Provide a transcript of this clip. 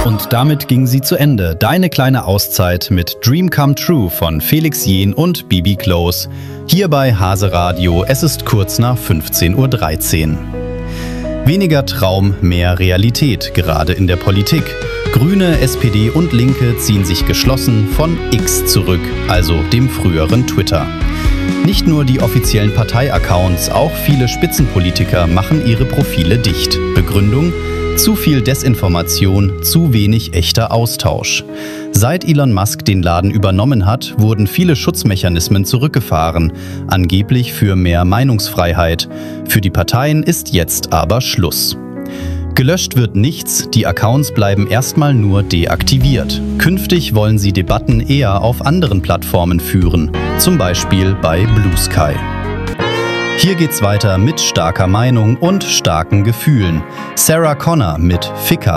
Und damit ging sie zu Ende. Deine kleine Auszeit mit Dream Come True von Felix Jähn und Bibi Close. Hier bei Hase Radio, es ist kurz nach 15:13 Uhr. Weniger Traum, mehr Realität, gerade in der Politik. Grüne, SPD und Linke ziehen sich geschlossen von X zurück, also dem früheren Twitter. Nicht nur die offiziellen Parteiaccounts, auch viele Spitzenpolitiker machen ihre Profile dicht. Begründung: zu viel Desinformation, zu wenig echter Austausch. Seit Elon Musk den Laden übernommen hat, wurden viele Schutzmechanismen zurückgefahren, angeblich für mehr Meinungsfreiheit. Für die Parteien ist jetzt aber Schluss. Gelöscht wird nichts, die Accounts bleiben erstmal nur deaktiviert. Künftig wollen sie Debatten eher auf anderen Plattformen führen, zum Beispiel bei Blue Sky. Hier geht's weiter mit starker Meinung und starken Gefühlen. Sarah Connor mit Ficker